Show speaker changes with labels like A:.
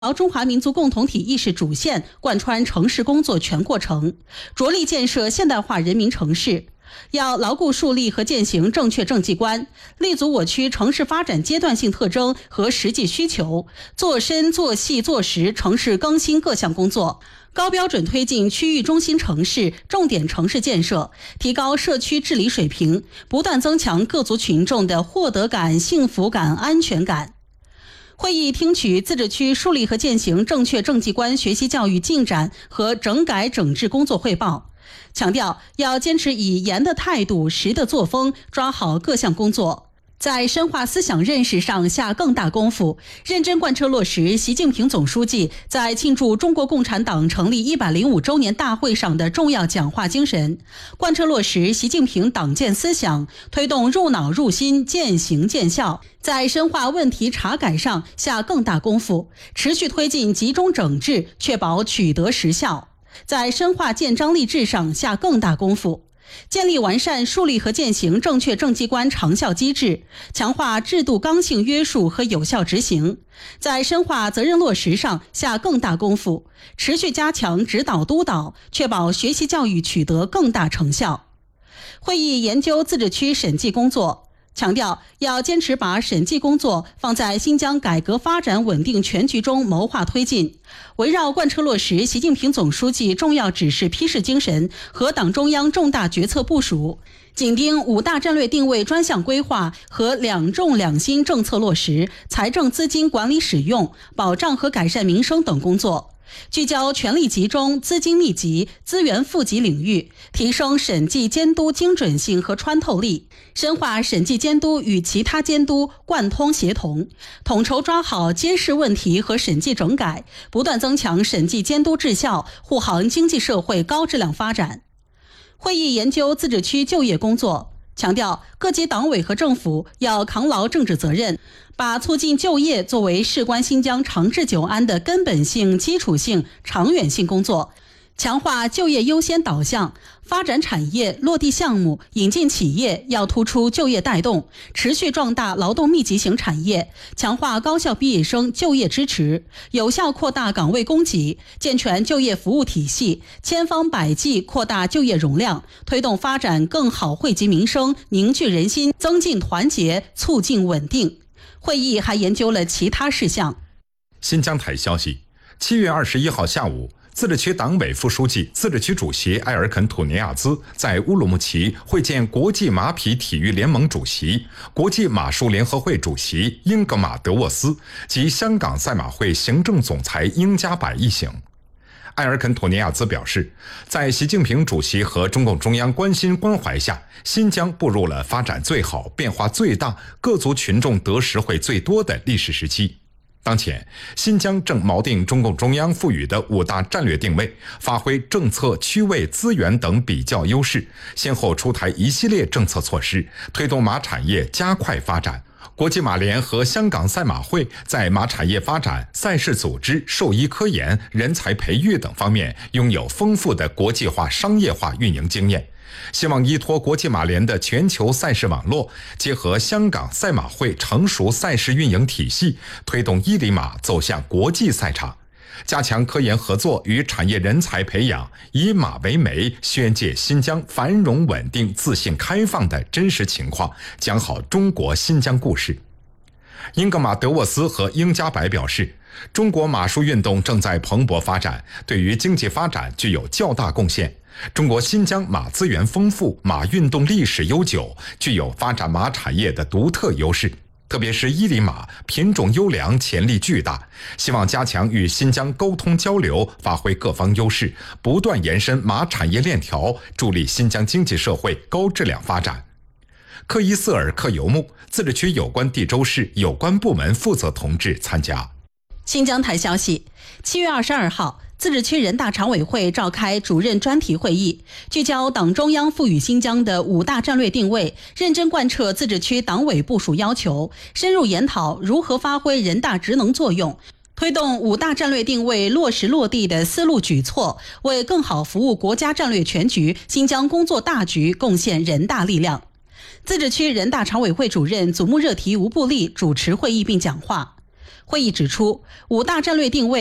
A: 中华民族共同体意识主线，贯穿城市工作全过程，着力建设现代化人民城市。要牢固树立和践行正确政绩观，立足我区城市发展阶段性特征和实际需求，做深做细做实城市更新各项工作，高标准推进区域中心城市、重点城市建设，提高社区治理水平，不断增强各族群众的获得感、幸福感、安全感。会议听取自治区树立和践行正确政绩观学习教育进展和整改整治工作汇报，强调要坚持以严的态度、实的作风，抓好各项工作，在深化思想认识上下更大功夫，认真贯彻落实习近平总书记在庆祝中国共产党成立105周年大会上的重要讲话精神，贯彻落实习近平党建思想，推动入脑入心、见行见效，在深化问题查改上下更大功夫，持续推进集中整治，确保取得实效，在深化建章立制上下更大功夫，建立完善树立和践行正确政绩观长效机制，强化制度刚性约束和有效执行，在深化责任落实上下更大功夫，持续加强指导督导，确保学习教育取得更大成效。会议研究自治区审计工作，强调要坚持把审计工作放在新疆改革发展稳定全局中谋划推进，围绕贯彻落实习近平总书记重要指示批示精神和党中央重大决策部署，紧盯5大战略定位专项规划和2重2新政策落实、财政资金管理使用、保障和改善民生等工作，聚焦权力集中、资金密集、资源富集领域，提升审计监督精准性和穿透力，深化审计监督与其他监督贯通协同，统筹抓好监视问题和审计整改，不断增强审计监督质效，护航经济社会高质量发展。会议研究自治区就业工作，强调各级党委和政府要扛牢政治责任，把促进就业作为事关新疆长治久安的根本性、基础性、长远性工作，强化就业优先导向，发展产业、落地项目、引进企业要突出就业带动，持续壮大劳动密集型产业，强化高校毕业生就业支持，有效扩大岗位供给，健全就业服务体系，千方百计扩大就业容量，推动发展更好惠及民生、凝聚人心、增进团结、促进稳定。会议还研究了其他事项。
B: 新疆台消息，7月21号下午，自治区党委副书记、自治区主席埃尔肯土尼亚兹在乌鲁木齐会见国际马匹体育联盟主席、国际马术联合会主席英格玛·德沃斯及香港赛马会行政总裁英加百一行。埃尔肯土尼亚兹表示，在习近平主席和中共中央关心关怀下，新疆步入了发展最好、变化最大、各族群众得实惠最多的历史时期。当前，新疆正锚定中共中央赋予的5大战略定位，发挥政策、区位、资源等比较优势，先后出台一系列政策措施，推动马产业加快发展。国际马联和香港赛马会在马产业发展、赛事组织、兽医科研、人才培育等方面拥有丰富的国际化、商业化运营经验，希望依托国际马联的全球赛事网络，结合香港赛马会成熟赛事运营体系，推动伊犁马走向国际赛场，加强科研合作与产业人才培养，以马为媒，宣介新疆繁荣稳定、自信开放的真实情况，讲好中国新疆故事。英格玛·德沃斯和英加百表示，中国马术运动正在蓬勃发展，对于经济发展具有较大贡献。中国新疆马资源丰富，马运动历史悠久，具有发展马产业的独特优势。特别是伊犁马品种优良，潜力巨大，希望加强与新疆沟通交流，发挥各方优势，不断延伸马产业链条，助力新疆经济社会高质量发展。克伊斯尔克尤木，自治区有关地州市有关部门负责同志参加。
A: 新疆台消息，7月22号，自治区人大常委会召开主任专题会议，聚焦党中央赋予新疆的5大战略定位，认真贯彻自治区党委部署要求，深入研讨如何发挥人大职能作用，推动5大战略定位落实落地的思路举措，为更好服务国家战略全局、新疆工作大局贡献人大力量。自治区人大常委会主任祖木热提吴布利主持会议并讲话。 会议指出，5大战略定位